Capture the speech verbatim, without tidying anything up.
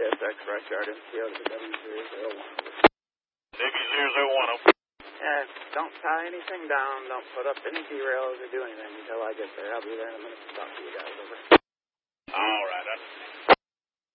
Yes, that's correct, Sergeant. C O to the W zero zero one. W zero zero one. Yeah, don't tie anything down, don't put up any derails or do anything until I get there. I'll be there in a minute to talk to you guys, over. All right,